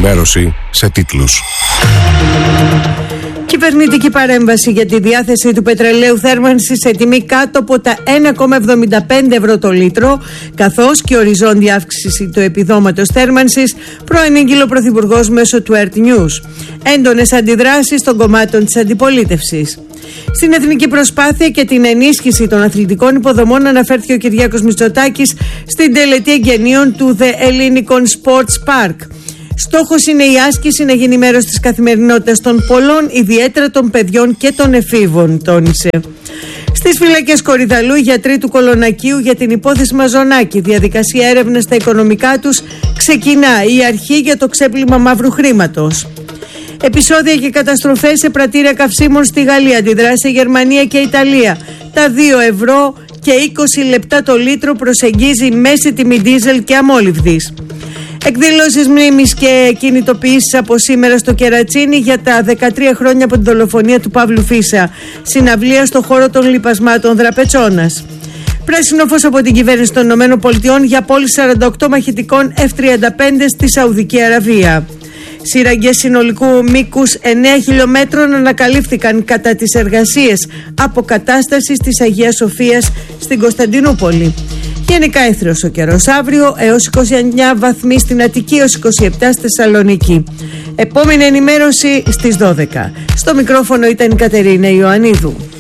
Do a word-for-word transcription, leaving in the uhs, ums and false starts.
ενημέρωση σε τίτλους. Κυβερνητική παρέμβαση για τη διάθεση του πετρελαίου θέρμανσης σε τιμή κάτω από τα ένα κόμμα εβδομήντα πέντε ευρώ το λίτρο, καθώς και οριζόντια αύξηση του επιδόματος θέρμανσης, προανήγγειλε ο Πρωθυπουργός μέσω του Earth News. Έντονες αντιδράσεις των κομμάτων της αντιπολίτευσης. Στην εθνική προσπάθεια και την ενίσχυση των αθλητικών υποδομών αναφέρθηκε ο Κυριάκος Μητσοτάκης στην τελετή εγγενείων του The Ellinikon Sports Park. Στόχος είναι η άσκηση να γίνει μέρος της καθημερινότητας των πολλών, ιδιαίτερα των παιδιών και των εφήβων, τόνισε. Στις φυλακές Κορυδαλού, οι γιατροί του Κολονακίου για την υπόθεση Μαζονάκη. Διαδικασία έρευνας στα οικονομικά τους ξεκινά. Η αρχή για το ξέπλυμα μαύρου χρήματος. Επεισόδια και καταστροφές σε πρατήρια καυσίμων στη Γαλλία. Αντιδράσει σε Γερμανία και Ιταλία. Τα δύο ευρώ και είκοσι λεπτά το λίτρο προσεγγίζει μέση τιμή ντίζελ και αμόλυβδης. Εκδηλώσεις μνήμης και κινητοποιήσεις από σήμερα στο Κερατσίνι για τα δεκατρία χρόνια από την δολοφονία του Παύλου Φίσα. Συναυλία στο χώρο των λιπασμάτων Δραπετσώνας. Πράσινο φως από την κυβέρνηση των ΗΠΑ για πώληση σαράντα οκτώ μαχητικών εφ τριάντα πέντε στη Σαουδική Αραβία. Σύραγγες συνολικού μήκους εννέα χιλιόμετρων ανακαλύφθηκαν κατά τις εργασίες αποκατάστασης της Αγίας Σοφίας στην Κωνσταντινούπολη. Γενικά έθριος ο καιρός αύριο, έως είκοσι εννέα βαθμοί στην Αττική, έως είκοσι επτά στη Θεσσαλονίκη. Επόμενη ενημέρωση στις δώδεκα. Στο μικρόφωνο ήταν η Κατερίνα Ιωαννίδου.